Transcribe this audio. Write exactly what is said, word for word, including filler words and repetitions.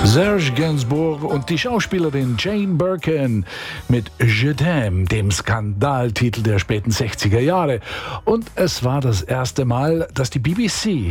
Serge Gainsbourg und die Schauspielerin Jane Birkin mit Je t'aime, dem Skandaltitel der späten sechziger Jahre. Und es war das erste Mal, dass die B B C